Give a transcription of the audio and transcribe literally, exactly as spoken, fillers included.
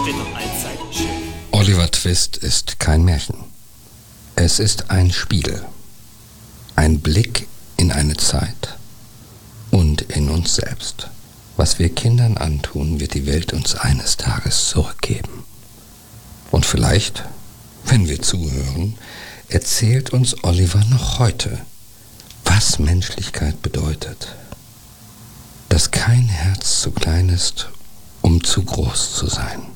wird doch allzeit schön. Oliver Twist ist kein Märchen. Es ist ein Spiegel. Ein Blick in eine Zeit und in uns selbst. Was wir Kindern antun, wird die Welt uns eines Tages zurückgeben. Und vielleicht, wenn wir zuhören, erzählt uns Oliver noch heute, was Menschlichkeit bedeutet. Dass kein Herz zu klein ist, um zu groß zu sein.